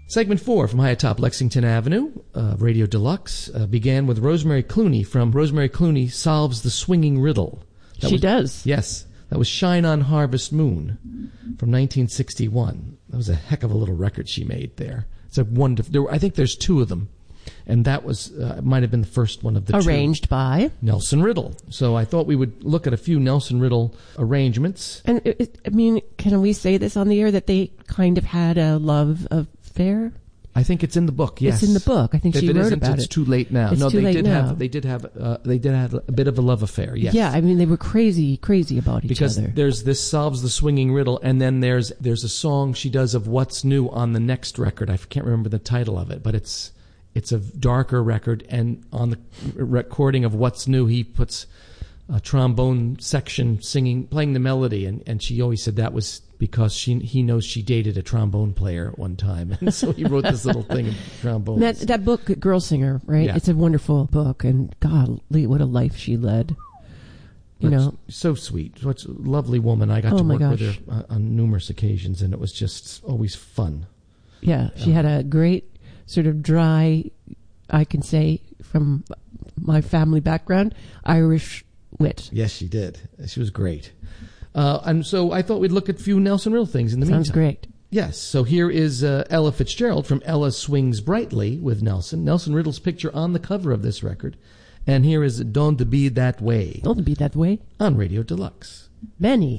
Segment 4 from high atop Lexington Avenue, Radio Deluxe, began with Rosemary Clooney from Rosemary Clooney Solves the Swinging Riddle. She does. Yes. That was Shine on Harvest Moon from 1961. That was a heck of a little record she made there. It's a wonderful. I think there's two of them. And that was might have been the first one of the Arranged two. by Nelson Riddle. So I thought we would look at a few Nelson Riddle arrangements. And, can we say this on the air that they kind of had a love affair? I think it's in the book. Yes, it's in the book. I think if she wrote about it. It's too late now. It's too late now. They did have a bit of a love affair. Yes. Yeah, I mean they were crazy about each because other. Because there's this Solves the Swinging Riddle, and then there's a song she does of What's New on the next record. I can't remember the title of it, but it's a darker record, and on the recording of What's New, he puts a trombone section playing the melody, and she always said that was because he knows she dated a trombone player at one time, and so he wrote this little thing of trombone. That book, Girl Singer, right? Yeah. It's a wonderful book, and golly, what a life she led. So sweet. Such a lovely woman. I got to work with her on numerous occasions, and it was just always fun. Yeah, she had a great sort of dry, I can say from my family background, Irish wit. Yes, she did. She was great. And so I thought we'd look at a few Nelson Riddle things in the meantime. Sounds great. Yes. So here is Ella Fitzgerald from Ella Swings Brightly with Nelson. Nelson Riddle's picture on the cover of this record. And here is Don't Be That Way. Don't Be That Way. On Radio Deluxe. Benny.